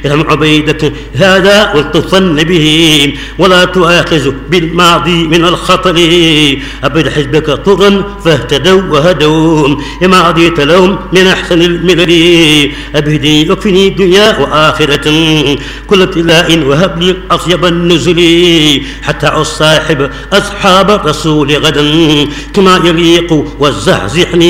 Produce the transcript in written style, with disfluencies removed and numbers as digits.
ارحم عبيدك هذا والتصن به ولا تؤاخذ بالماضي من الخطر. أبد حزبك طرا فاهتدوا وهدوا لما عضيت لهم من أحسن الملل. أبهدي يكفني دنيا وآخرة كل ابتلاء وهب لي أطيب النزل حتى أصاحب أصحاب الرسول غدا كما يليق والزحزحني